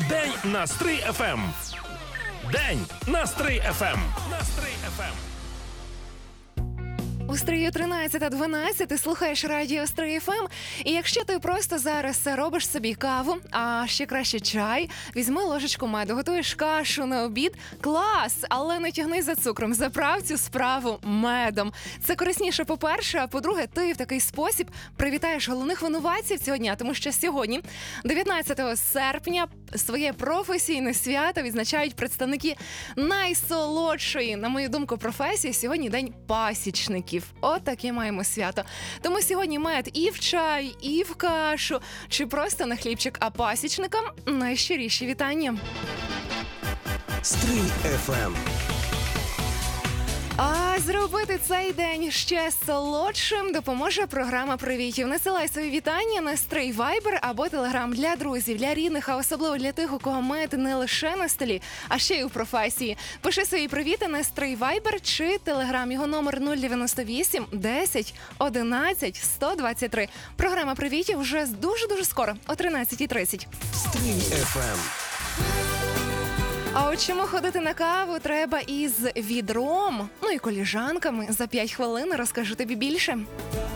День на Стрий ФМ. День на Стрий ФМ. На Стрий ФМ. У Стрию 13:12 ти слухаєш радіо Стрий ФМ. І якщо ти просто зараз робиш собі каву, а ще краще чай, візьми ложечку меду, готуєш кашу на обід, клас! Але не тягни за цукром, заправ цю справу медом. Це корисніше, по-перше, а по-друге, ти в такий спосіб привітаєш головних винуватців цього дня, тому що сьогодні, 19 серпня, своє професійне свято відзначають представники найсолодшої, на мою думку, професії. Сьогодні день пасічників. От таке маємо свято. Тому сьогодні мед і в чай, і в кашу, чи просто на хлібчик, а пасічникам найщиріші вітання. Стрий ФМ. А зробити цей день ще солодшим допоможе програма привітів. Насилай свої вітання на Стрий Вайбер або Телеграм для друзів, для рідних, а особливо для тих, у кого мед не лише на столі, а ще й у професії. Пиши свої привіти на Стрий Вайбер чи Телеграм. Його номер 098 10 11 123. Програма привітів вже дуже скоро, о 13:30. Стрий ФМ. А от чому ходити на каву треба із відром, ну і коліжанками, за 5 хвилин розкажу тобі більше.